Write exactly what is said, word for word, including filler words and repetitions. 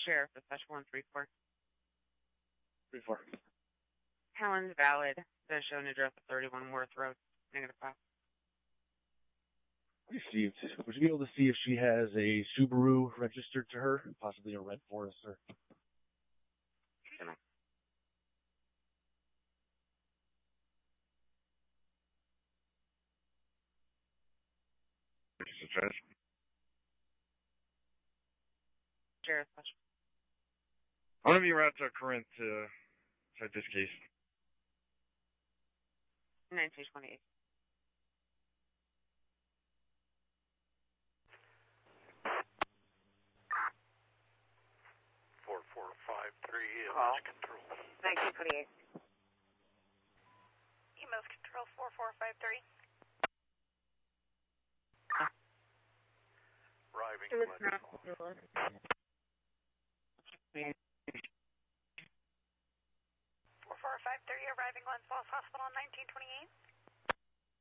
Sheriff, dispatch one three four. three four. Helen's valid. The shown address of thirty-one Worth Road. Negative five. Received. Would you be able to see if she has a Subaru registered to her, possibly a red Forester? Sheriff, I want to be route to Corinth to start this case. nineteen twenty-eight. four four five three, E M S Control. nineteen twenty-eight. E M S Control four four five three. Arriving It was Glen not Falls. four four five three, arriving Glen Falls Hospital, nineteen twenty-eight.